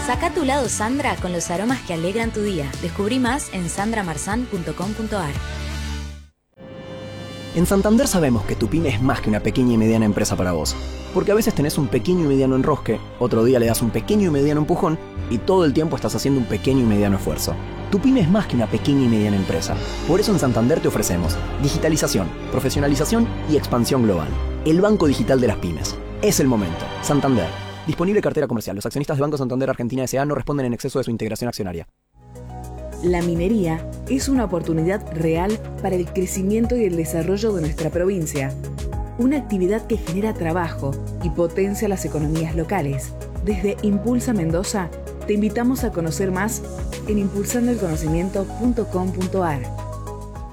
Saca tu lado Sandra con los aromas que alegran tu día. Descubrí más en sandramarzan.com.ar. En Santander sabemos que tu pyme es más que una pequeña y mediana empresa para vos. Porque a veces tenés un pequeño y mediano enrosque, otro día le das un pequeño y mediano empujón y todo el tiempo estás haciendo un pequeño y mediano esfuerzo. Tu pyme es más que una pequeña y mediana empresa. Por eso en Santander te ofrecemos digitalización, profesionalización y expansión global. El banco digital de las pymes. Es el momento. Santander. Disponible cartera comercial. Los accionistas de Banco Santander Argentina S.A. no responden en exceso de su integración accionaria. La minería es una oportunidad real para el crecimiento y el desarrollo de nuestra provincia. Una actividad que genera trabajo y potencia las economías locales. Desde Impulsa Mendoza, te invitamos a conocer más en impulsandoelconocimiento.com.ar.